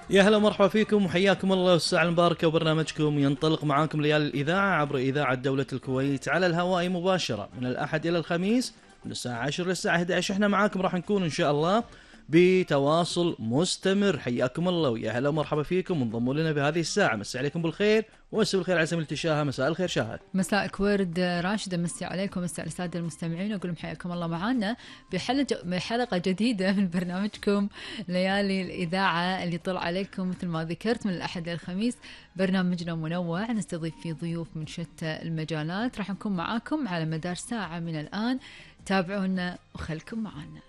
يا هلا ومرحبا فيكم وحياكم الله والساعة المباركة وبرنامجكم ينطلق معاكم ليالي الإذاعة عبر إذاعة دولة الكويت على الهواء مباشرة من الأحد إلى الخميس من الساعة 10 للساعة 11. احنا معاكم راح نكون إن شاء الله بتواصل مستمر. حياكم الله ويا هلا ومرحبا فيكم وانضموا لنا بهذه الساعة. مسي عليكم بالخير ومسي بالخير على زميلتي شاهة. مساء الخير شاهة. مساءك ورد راشدة، مسي عليكم مسي على السادة المستمعين وأقول لهم حياكم الله معنا بحلقة جديدة من برنامجكم ليالي الإذاعة اللي طلع عليكم مثل ما ذكرت من الأحد للخميس. برنامجنا منوع نستضيف فيه ضيوف من شتى المجالات، راح نكون معاكم على مدار ساعة من الآن. تابعونا وخلكم معنا.